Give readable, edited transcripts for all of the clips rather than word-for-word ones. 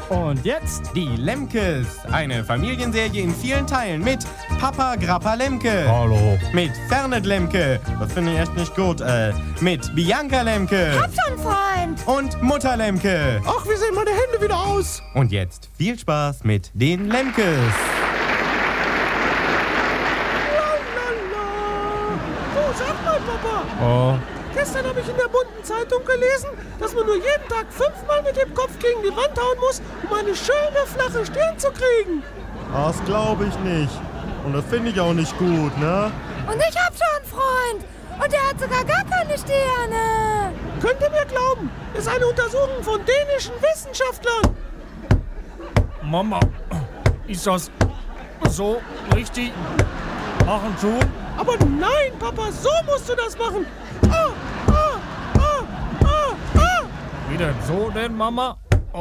Und jetzt Die Lemkes, eine Familienserie in vielen Teilen mit Papa Grappa Lemke. Hallo. Mit Fernet Lemke, das finde ich echt nicht gut, mit Bianca Lemke. Hab schon, Freund. Und Mutter Lemke. Ach, wie sehen meine Hände wieder aus? Und jetzt viel Spaß mit den Lemkes. So, sag mal, Papa. Oh, Gestern habe ich in der bunten Zeitung gelesen, dass man nur jeden Tag 5-mal mit dem Kopf gegen die Wand hauen muss, um eine schöne, flache Stirn zu kriegen. Das glaube ich nicht. Und das finde ich auch nicht gut, ne? Und ich hab schon einen Freund. Und der hat sogar gar keine Sterne. Könnt ihr mir glauben, ist eine Untersuchung von dänischen Wissenschaftlern. Mama, ist das so richtig machen tun? Aber nein, Papa, so musst du das machen. Ah, ah, ah, ah, ah. Wie denn so denn, Mama?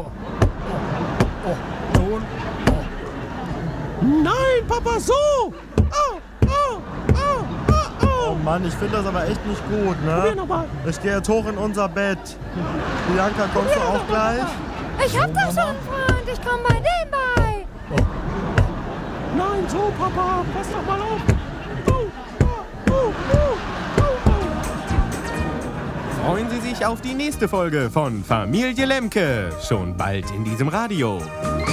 Tun? Nein, Papa, so. Ah, ah, ah, ah, ah. Oh Mann, ich finde das aber echt nicht gut, Probier ne? nochmal. Ich gehe jetzt hoch in unser Bett. Bianca, kommst du auch gleich? Ich hab doch schon einen Freund. Ich komm bei dem bei. Nein, so, Papa, pass doch mal auf. freuen Sie sich auf die nächste Folge von Familie Lemke. Schon bald in diesem Radio.